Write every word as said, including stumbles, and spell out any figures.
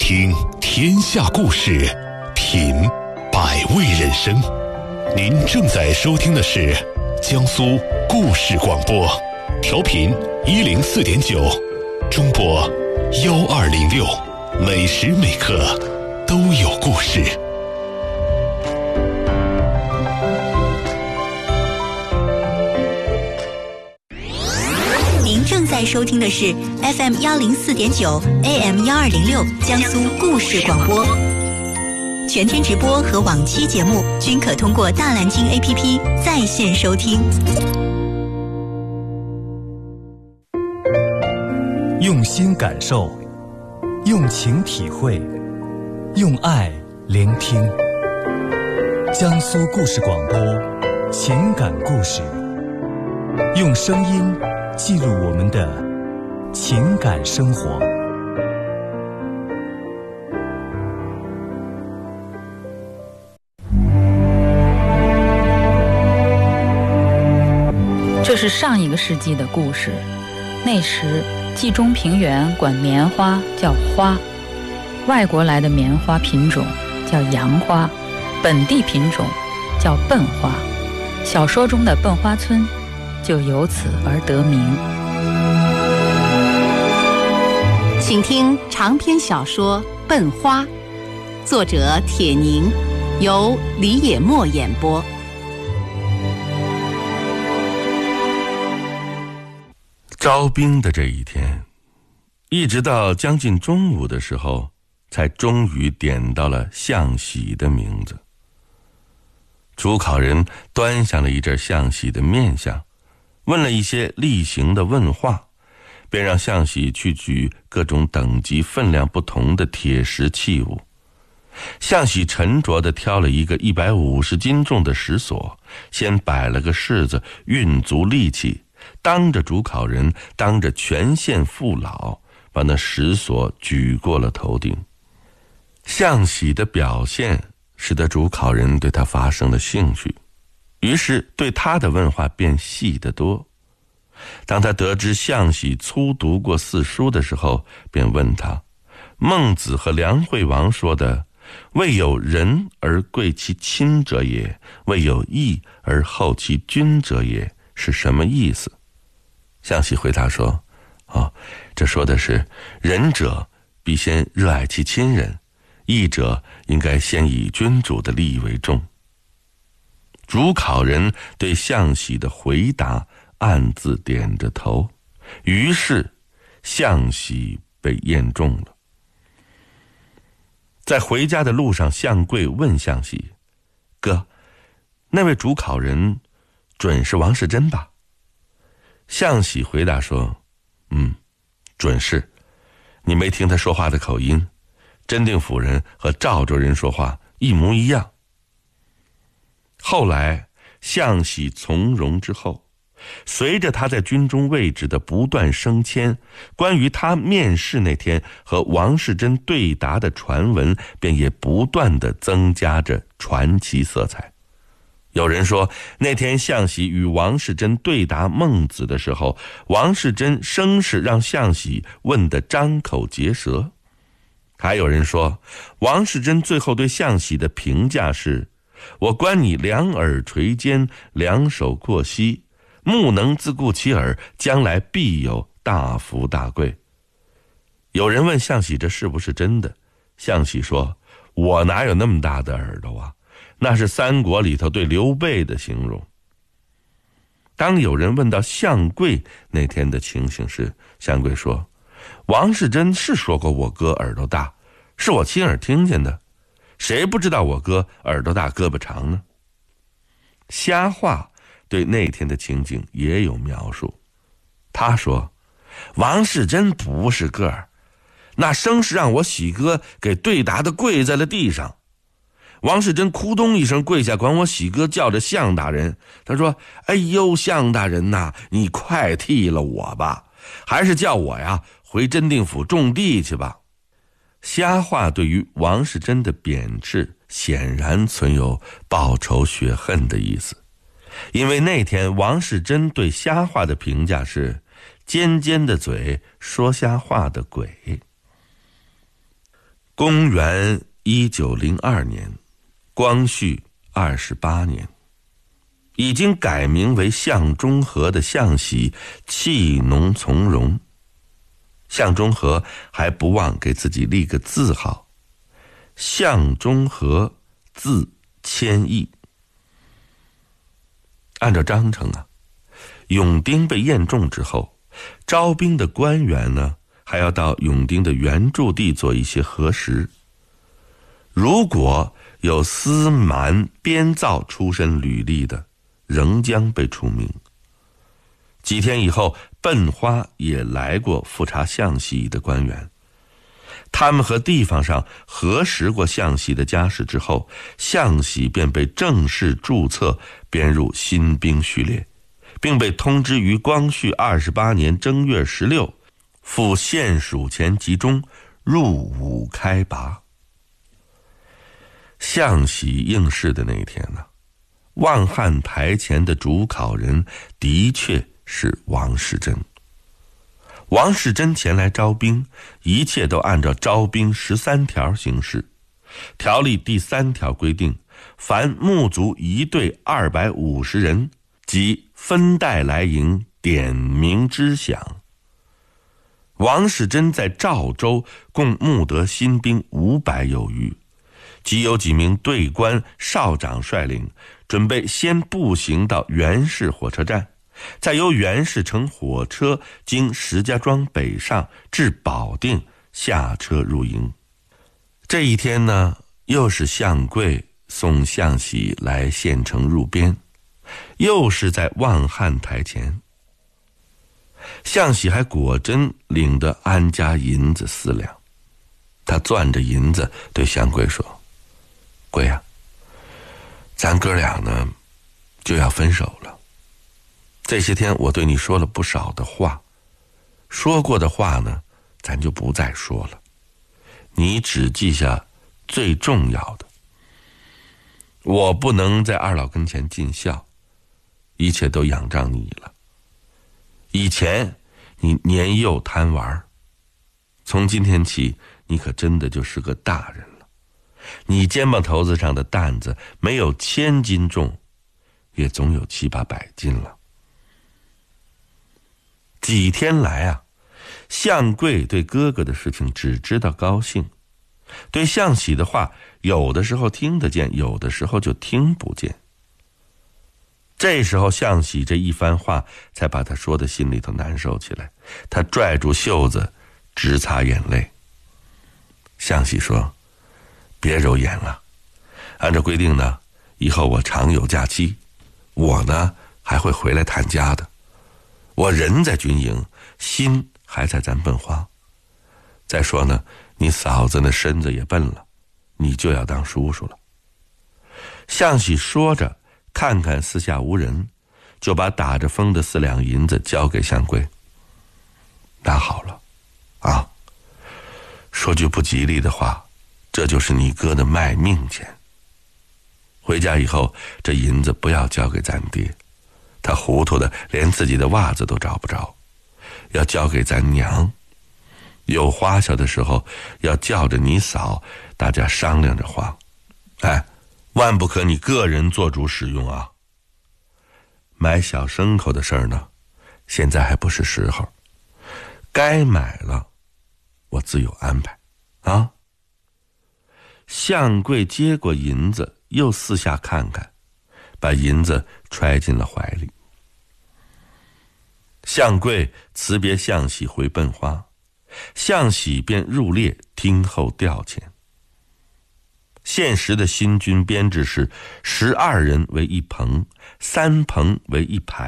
听天下故事，品百味人生。您正在收听的是江苏故事广播，调频一零四点九，中波幺二零六，每时每刻都有故事。 您正在收听的是 F M 幺零四点九 A M 幺二零六江苏故事广播，全天直播和往期节目均可通过大蓝鲸 A P P 在线收听。 用心感受，用情体会，用爱聆听。江苏故事广播，情感故事，用声音记录我们的情感生活。 这是上一个世纪的故事，那时冀中平原管棉花叫花，外国来的棉花品种叫洋花，本地品种叫笨花，小说中的笨花村就由此而得名。 请听长篇小说《笨花》，作者铁凝，由李野墨演播。 招兵的这一天，一直到将近中午的时候，才终于点到了向喜的名字。主考人端详了一阵向喜的面相，问了一些例行的问话，便让向喜去举各种等级分量不同的铁石器物。向喜沉着地挑了一个一百五十斤重的石锁，先摆了个式子，运足力气，当着主考人，当着全县父老，把那石锁举过了头顶。向喜的表现使得主考人对他发生了兴趣，于是对他的问话变细得多。当他得知向喜粗读过四书的时候，便问他，孟子和梁惠王说的未有仁而贵其亲者也，未有义而厚其君者也，是什么意思？向喜回答说，哦，这说的是仁者必先热爱其亲人，义者应该先以君主的利益为重。主考人对向喜的回答暗自点着头，于是向喜被验中了。在回家的路上，向贵问向喜，哥，那位主考人准是王世贞吧？向喜回答说，嗯，准是。你没听他说话的口音，真定府人和赵州人说话一模一样。后来向喜从容之后，随着他在军中位置的不断升迁，关于他面试那天和王世贞对答的传闻便也不断地增加着传奇色彩。有人说，那天向喜与王世贞对答孟子的时候，王世贞生是让向喜问得张口结舌。还有人说，王世贞最后对向喜的评价是，我观你两耳垂肩，两手过膝，目能自顾其耳，将来必有大福大贵。有人问向喜这是不是真的，向喜说，我哪有那么大的耳朵啊，那是三国里头对刘备的形容。当有人问到向贵那天的情形时，向贵说，王世贞是说过我哥耳朵大，是我亲耳听见的，谁不知道我哥耳朵大胳膊长呢？瞎话对那天的情景也有描述。他说，王世贞不是个儿，那生是让我喜哥给对答的跪在了地上。王世贞哭咚一声跪下，管我喜哥叫着向大人，他说，哎呦，向大人呐，你快替了我吧，还是叫我呀回真定府种地去吧。瞎话对于王世贞的贬斥显然存有报仇雪恨的意思，因为那天王世贞对瞎话的评价是尖尖的嘴，说瞎话的鬼。 公元一九零二年，光绪二十八年，已经改名为向忠和的向喜弃农从戎。向忠和还不忘给自己立个字号，向忠和字谦益。按照章程啊，永丁被验中之后，招兵的官员呢，还要到永丁的原驻地做一些核实。如果有私瞒编造出身履历的，仍将被除名。几天以后，笨花也来过复查向喜的官员，他们和地方上核实过向喜的家世之后，向喜便被正式注册编入新兵序列，并被通知于光绪二十八年正月十六赴县署前集中入伍开拔。向喜应试的那天呢，望汉台前的主考人的确是王世贞。王世贞前来招兵，一切都按照招兵十三条行事。条例第三条规定，凡募足一队二百五十人，即分带来营，点名知响。王世贞在赵州共募得新兵五百有余，即有几名队官少长率领，准备先步行到袁氏火车站，再由袁氏乘火车经石家庄北上至保定，下车入营。这一天呢，又是向贵送向喜来县城入编，又是在望汉台前。向喜还果真领得安家银子四两，他攥着银子对向贵说：贵啊，咱哥俩呢就要分手了。这些天我对你说了不少的话，说过的话呢，咱就不再说了。你只记下最重要的。我不能在二老跟前尽孝，一切都仰仗你了。以前你年幼贪玩，从今天起，你可真的就是个大人了。你肩膀头子上的担子没有千斤重，也总有七八百斤了。几天来啊，向贵对哥哥的事情只知道高兴，对向喜的话有的时候听得见，有的时候就听不见。这时候向喜这一番话才把他说的心里头难受起来，他拽住袖子直擦眼泪。向喜说：别揉眼了，按照规定呢，以后我常有假期，我呢还会回来探家的。我人在军营，心还在咱笨花。再说呢，你嫂子那身子也笨了，你就要当叔叔了。向喜说着，看看四下无人，就把打着风的四两银子交给向贵。拿好了啊，说句不吉利的话，这就是你哥的卖命钱。回家以后，这银子不要交给咱爹，他糊涂的连自己的袜子都找不着，要交给咱娘。有花销的时候要叫着你嫂，大家商量着花。哎，万不可你个人做主使用啊。买小牲口的事儿呢，现在还不是时候，该买了我自有安排啊。向贵接过银子，又四下看看，把银子揣进了怀里。向贵辞别向喜回笨花，向喜便入列听候调遣。现时的新军编制是十二人为一棚，三棚为一排。